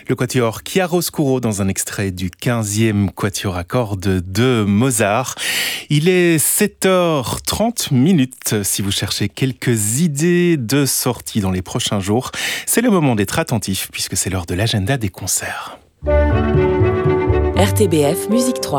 Le quatuor Chiaroscuro dans un extrait du 15e quatuor à cordes de Mozart. Il est 7h30 si vous cherchez quelques idées de sortie dans les prochains jours. C'est le moment d'être attentif puisque c'est l'heure de l'agenda des concerts. RTBF Musique 3.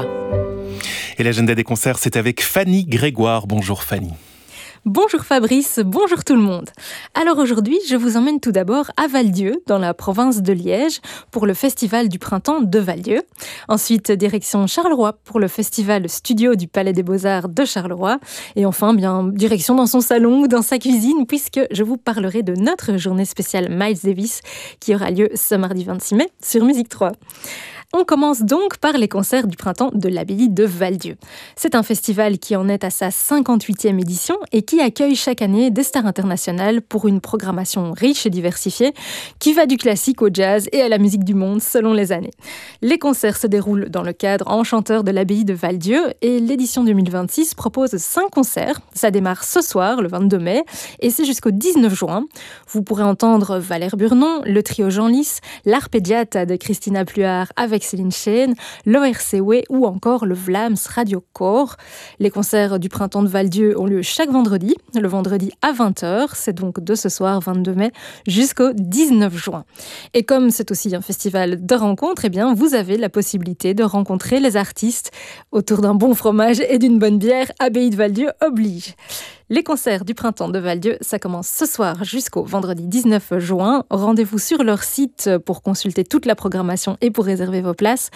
Et l'agenda des concerts, c'est avec Fanny Grégoire. Bonjour Fanny. Bonjour Fabrice, bonjour tout le monde. Alors aujourd'hui, je vous emmène tout d'abord à Val-Dieu, dans la province de Liège, pour le festival du printemps de Val-Dieu. Ensuite, direction Charleroi pour le festival Studio du Palais des Beaux-Arts de Charleroi. Et enfin, direction dans son salon ou dans sa cuisine, puisque je vous parlerai de notre journée spéciale Miles Davis, qui aura lieu ce mardi 26 mai sur Musique 3. On commence donc par les concerts du printemps de l'abbaye de Val-Dieu. C'est un festival qui en est à sa 58e édition et qui accueille chaque année des stars internationales pour une programmation riche et diversifiée qui va du classique au jazz et à la musique du monde selon les années. Les concerts se déroulent dans le cadre enchanteur de l'abbaye de Val-Dieu et l'édition 2026 propose 5 concerts. Ça démarre ce soir, le 22 mai, et c'est jusqu'au 19 juin. Vous pourrez entendre Valère Burnon, le trio Jean Lys, l'Arpeggiata de Christina Pluart avec Céline Chêne, l'ORCW ou encore le Vlaams Radio Corps. Les concerts du printemps de Val-Dieu ont lieu chaque vendredi, le vendredi à 20h, c'est donc de ce soir 22 mai jusqu'au 19 juin. Et comme c'est aussi un festival de rencontres, eh bien vous avez la possibilité de rencontrer les artistes autour d'un bon fromage et d'une bonne bière. Abbaye de Val-Dieu oblige. Les concerts du printemps de Val-Dieu, ça commence ce soir jusqu'au vendredi 19 juin. Rendez-vous sur leur site pour consulter toute la programmation et pour réserver vos places.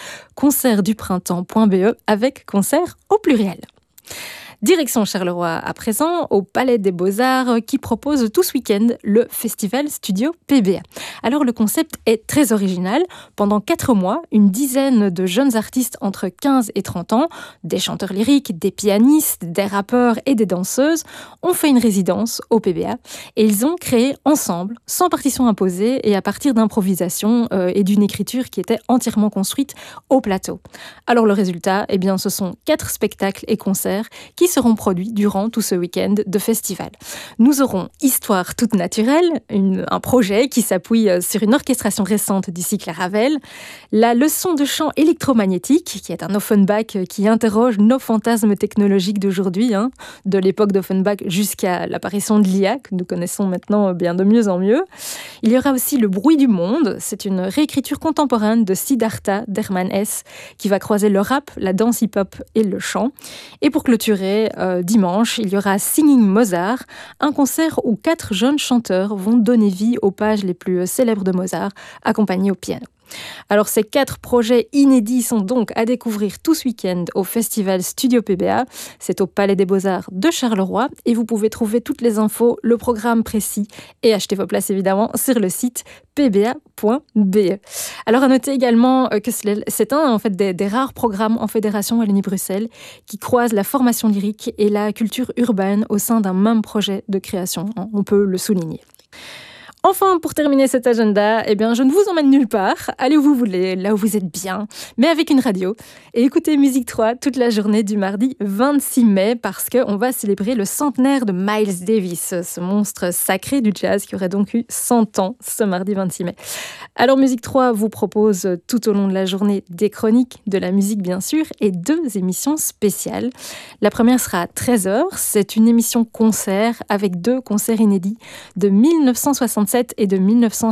concertduprintemps.be avec concert au pluriel. Direction Charleroi à présent, au Palais des Beaux-Arts qui propose tout ce week-end le festival Studio PBA. Alors le concept est très original. Pendant 4 mois, une dizaine de jeunes artistes entre 15 et 30 ans, des chanteurs lyriques, des pianistes, des rappeurs et des danseuses, ont fait une résidence au PBA et ils ont créé ensemble, sans partition imposée et à partir d'improvisation et d'une écriture qui était entièrement construite au plateau. Alors le résultat, eh bien, ce sont 4 spectacles et concerts qui seront produits durant tout ce week-end de festival. Nous aurons Histoire toute naturelle, un projet qui s'appuie sur une orchestration récente du cycle Ravel, la leçon de chant électromagnétique, qui est un Offenbach qui interroge nos fantasmes technologiques d'aujourd'hui, de l'époque d'Offenbach jusqu'à l'apparition de l'IA, que nous connaissons maintenant bien de mieux en mieux. Il y aura aussi Le bruit du monde, c'est une réécriture contemporaine de Siddhartha d'Hermann Hesse, qui va croiser le rap, la danse hip-hop et le chant. Et pour clôturer, dimanche, il y aura Singing Mozart, un concert où 4 jeunes chanteurs vont donner vie aux pages les plus célèbres de Mozart, accompagnés au piano. Alors ces 4 projets inédits sont donc à découvrir tout ce week-end au festival Studio PBA. C'est au Palais des Beaux-Arts de Charleroi et vous pouvez trouver toutes les infos, le programme précis et acheter vos places évidemment sur le site pba.be. Alors à noter également que c'est un des rares programmes en Fédération Wallonie-Bruxelles qui croisent la formation lyrique et la culture urbaine au sein d'un même projet de création. On peut le souligner. Enfin, pour terminer cet agenda, eh bien, je ne vous emmène nulle part. Allez où vous voulez, là où vous êtes bien, mais avec une radio. Et écoutez Musique 3 toute la journée du mardi 26 mai parce qu'on va célébrer le centenaire de Miles Davis, ce monstre sacré du jazz qui aurait donc eu 100 ans ce mardi 26 mai. Alors Musique 3 vous propose tout au long de la journée des chroniques, de la musique bien sûr, et 2 émissions spéciales. La première sera à 13h, c'est une émission concert avec 2 concerts inédits de 1967 et de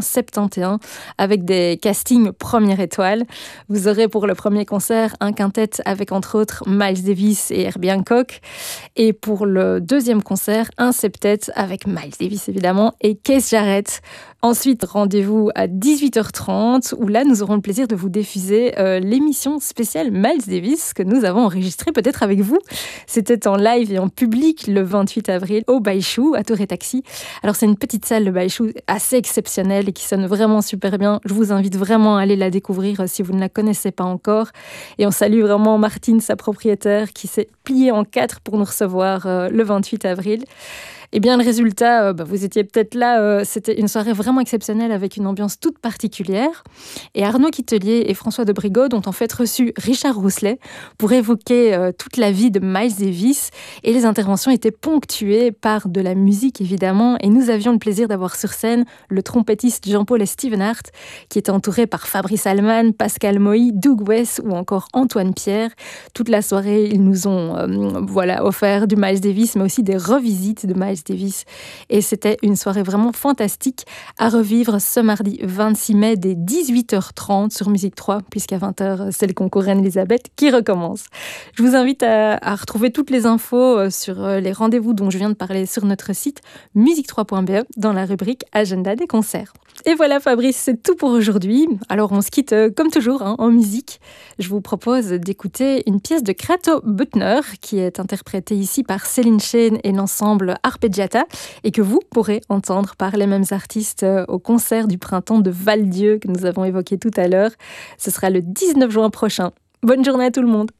1971 avec des castings première étoile. Vous aurez pour le premier concert un quintet avec entre autres Miles Davis et Herbie Hancock et pour le deuxième concert un septet avec Miles Davis évidemment et Keith Jarrett. Ensuite, rendez-vous à 18h30 où là, nous aurons le plaisir de vous diffuser l'émission spéciale Miles Davis que nous avons enregistrée peut-être avec vous. C'était en live et en public le 28 avril au Baïchou, à Tour et Taxi. Alors, c'est une petite salle, le Baïchou, assez exceptionnelle et qui sonne vraiment super bien. Je vous invite vraiment à aller la découvrir si vous ne la connaissez pas encore. Et on salue vraiment Martine, sa propriétaire, qui s'est pliée en 4 pour nous recevoir le 28 avril. Eh bien, le résultat, vous étiez peut-être là, c'était une soirée vraiment exceptionnelle avec une ambiance toute particulière. Et Arnaud Quitelier et François de Brigode ont en fait reçu Richard Rousselet pour évoquer toute la vie de Miles Davis. Et les interventions étaient ponctuées par de la musique, évidemment. Et nous avions le plaisir d'avoir sur scène le trompettiste Jean-Paul Stevenhart, qui était entouré par Fabrice Alman, Pascal Moïse, Doug West ou encore Antoine Pierre. Toute la soirée, ils nous ont offert du Miles Davis, mais aussi des revisites de Miles Davis. Et c'était une soirée vraiment fantastique à revivre ce mardi 26 mai dès 18h30 sur Musique 3, puisqu'à 20h, c'est le concours Reine-Elisabeth qui recommence. Je vous invite à retrouver toutes les infos sur les rendez-vous dont je viens de parler sur notre site musique3.be dans la rubrique Agenda des concerts. Et voilà Fabrice, c'est tout pour aujourd'hui. Alors on se quitte comme toujours en musique. Je vous propose d'écouter une pièce de Krato Butner qui est interprétée ici par Céline Shane et l'ensemble Arpeggiata et que vous pourrez entendre par les mêmes artistes au concert du printemps de Val-Dieu que nous avons évoqué tout à l'heure. Ce sera le 19 juin prochain. Bonne journée à tout le monde.